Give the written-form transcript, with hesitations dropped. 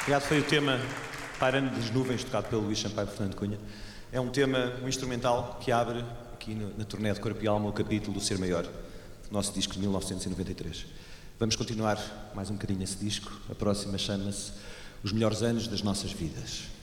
Obrigado, foi o tema Pairando das Nuvens, tocado pelo Luís Sampaio Fernando Cunha. É um tema, um instrumental que abre aqui na turnê de Corpo e Alma o capítulo do Ser Maior, nosso disco de 1993. Vamos continuar mais um bocadinho esse disco. A próxima chama-se Os Melhores Anos das Nossas Vidas.